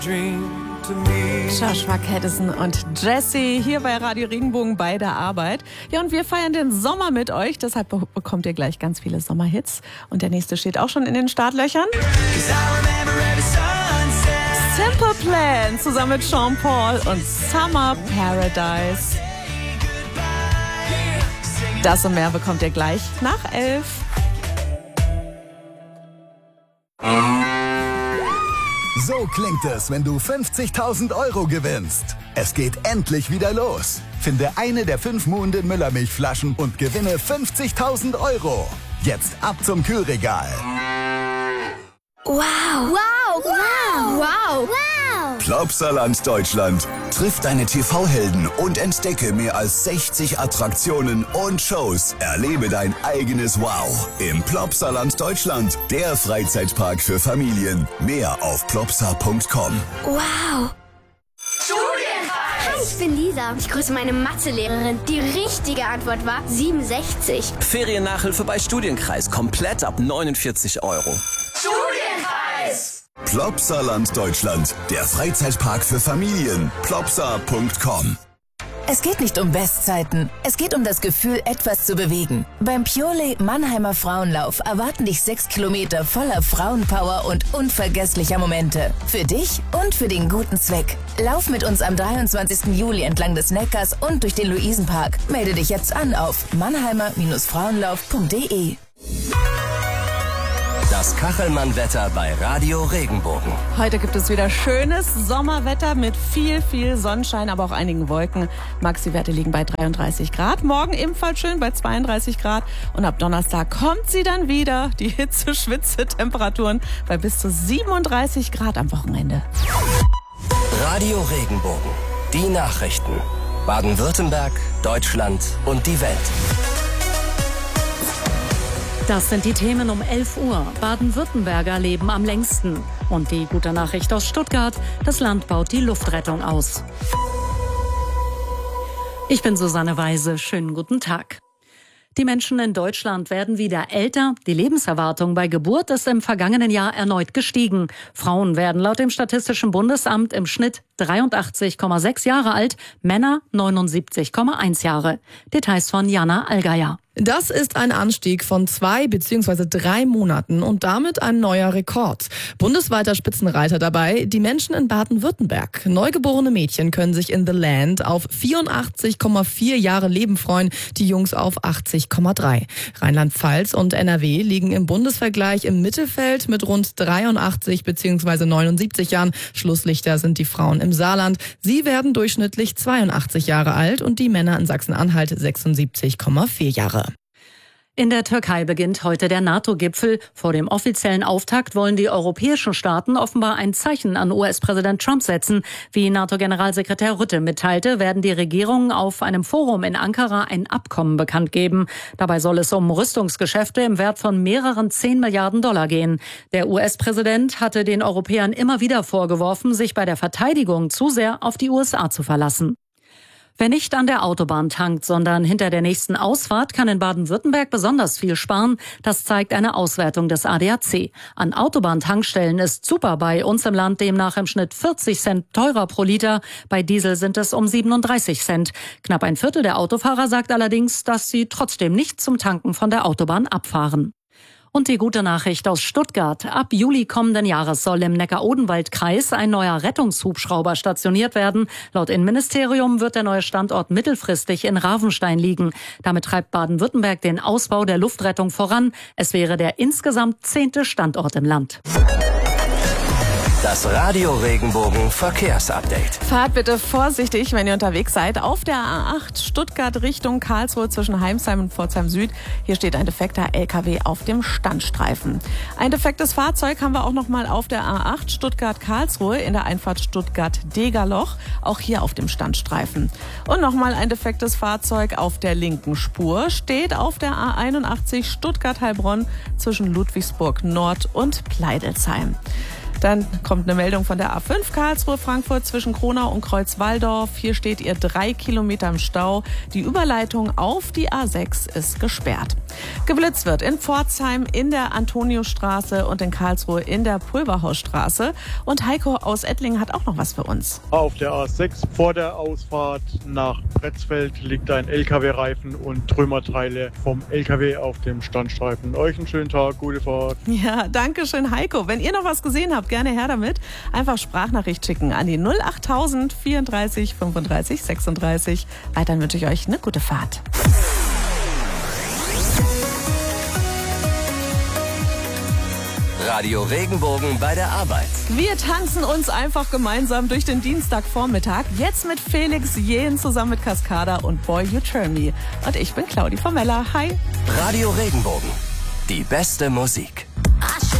Joshua Caddison und Jessie hier bei Radio Regenbogen bei der Arbeit. Ja, und wir feiern den Sommer mit euch, deshalb bekommt ihr gleich ganz viele Sommerhits. Und der nächste steht auch schon in den Startlöchern. Simple Plan zusammen mit Sean Paul und Summer Paradise. Das und mehr bekommt ihr gleich nach 11. So klingt es, wenn du 50.000 Euro gewinnst. Es geht endlich wieder los. Finde eine der 5 Muhnden Müllermilchflaschen und gewinne 50.000 Euro. Jetzt ab zum Kühlregal. Wow! Wow! Wow! Wow! Wow! Plopsaland Deutschland. Triff deine TV-Helden und entdecke mehr als 60 Attraktionen und Shows. Erlebe dein eigenes Wow im Plopsaland Deutschland. Der Freizeitpark für Familien. Mehr auf plopsa.com. Wow! Hi, ich bin Lisa. Ich grüße meine Mathelehrerin. Die richtige Antwort war 67. Feriennachhilfe bei Studienkreis. Komplett ab 49 Euro. Studienkreis! Plopsaland Deutschland. Der Freizeitpark für Familien. plopsa.com. Es geht nicht um Bestzeiten. Es geht um das Gefühl, etwas zu bewegen. Beim Purelay Mannheimer Frauenlauf erwarten dich 6 Kilometer voller Frauenpower und unvergesslicher Momente. Für dich und für den guten Zweck. Lauf mit uns am 23. Juli entlang des Neckars und durch den Luisenpark. Melde dich jetzt an auf mannheimer-frauenlauf.de. Das Kachelmann-Wetter bei Radio Regenbogen. Heute gibt es wieder schönes Sommerwetter mit viel Sonnenschein, aber auch einigen Wolken. Maxi-Werte liegen bei 33 Grad. Morgen ebenfalls schön bei 32 Grad. Und ab Donnerstag kommt sie dann wieder. Die Hitze-Schwitze-Temperaturen bei bis zu 37 Grad am Wochenende. Radio Regenbogen. Die Nachrichten. Baden-Württemberg, Deutschland und die Welt. Das sind die Themen um 11 Uhr. Baden-Württemberger leben am längsten. Und die gute Nachricht aus Stuttgart: Das Land baut die Luftrettung aus. Ich bin Susanne Weise. Schönen guten Tag. Die Menschen in Deutschland werden wieder älter. Die Lebenserwartung bei Geburt ist im vergangenen Jahr erneut gestiegen. Frauen werden laut dem Statistischen Bundesamt im Schnitt 83,6 Jahre alt, Männer 79,1 Jahre. Details von Jana Allgeier. Das ist ein Anstieg von 2 bzw. 3 Monaten und damit ein neuer Rekord. Bundesweiter Spitzenreiter dabei die Menschen in Baden-Württemberg. Neugeborene Mädchen können sich in The Land auf 84,4 Jahre Leben freuen, die Jungs auf 80,3. Rheinland-Pfalz und NRW liegen im Bundesvergleich im Mittelfeld mit rund 83 bzw. 79 Jahren. Schlusslichter sind die Frauen im Saarland. Sie werden durchschnittlich 82 Jahre alt und die Männer in Sachsen-Anhalt 76,4 Jahre. In der Türkei beginnt heute der NATO-Gipfel. Vor dem offiziellen Auftakt wollen die europäischen Staaten offenbar ein Zeichen an US-Präsident Trump setzen. Wie NATO-Generalsekretär Rutte mitteilte, werden die Regierungen auf einem Forum in Ankara ein Abkommen bekannt geben. Dabei soll es um Rüstungsgeschäfte im Wert von mehreren 10 Milliarden Dollar gehen. Der US-Präsident hatte den Europäern immer wieder vorgeworfen, sich bei der Verteidigung zu sehr auf die USA zu verlassen. Wer nicht an der Autobahn tankt, sondern hinter der nächsten Ausfahrt, kann in Baden-Württemberg besonders viel sparen. Das zeigt eine Auswertung des ADAC. An Autobahntankstellen ist super bei uns im Land demnach im Schnitt 40 Cent teurer pro Liter. Bei Diesel sind es um 37 Cent. Knapp ein Viertel der Autofahrer sagt allerdings, dass sie trotzdem nicht zum Tanken von der Autobahn abfahren. Und die gute Nachricht aus Stuttgart. Ab Juli kommenden Jahres soll im Neckar-Odenwald-Kreis ein neuer Rettungshubschrauber stationiert werden. Laut Innenministerium wird der neue Standort mittelfristig in Ravenstein liegen. Damit treibt Baden-Württemberg den Ausbau der Luftrettung voran. Es wäre der insgesamt 10. Standort im Land. Das Radio Regenbogen Verkehrsupdate. Fahrt bitte vorsichtig, wenn ihr unterwegs seid. Auf der A8 Stuttgart Richtung Karlsruhe zwischen Heimsheim und Pforzheim Süd. Hier steht ein defekter LKW auf dem Standstreifen. Ein defektes Fahrzeug haben wir auch nochmal auf der A8 Stuttgart-Karlsruhe in der Einfahrt Stuttgart-Degerloch. Auch hier auf dem Standstreifen. Und nochmal ein defektes Fahrzeug auf der linken Spur. Steht auf der A81 Stuttgart-Heilbronn zwischen Ludwigsburg Nord und Pleidelsheim. Dann kommt eine Meldung von der A5 Karlsruhe-Frankfurt zwischen Kronau und Kreuzwaldorf. Hier steht ihr 3 Kilometer im Stau. Die Überleitung auf die A6 ist gesperrt. Geblitzt wird in Pforzheim, in der Antoniusstraße und in Karlsruhe in der Pulverhausstraße. Und Heiko aus Ettlingen hat auch noch was für uns. Auf der A6 vor der Ausfahrt nach Pretzfeld liegt ein LKW-Reifen und Trümmerteile vom LKW auf dem Standstreifen. Euch einen schönen Tag, gute Fahrt. Ja, danke schön, Heiko. Wenn ihr noch was gesehen habt, gerne her damit. Einfach Sprachnachricht schicken an die 08000 34 35 36. Weiter wünsche ich euch eine gute Fahrt. Radio Regenbogen bei der Arbeit. Wir tanzen uns einfach gemeinsam durch den Dienstagvormittag. Jetzt mit Felix Jähn zusammen mit Cascada und Boy You Turn Me. Und ich bin Claudi Formella. Hi. Radio Regenbogen. Die beste Musik.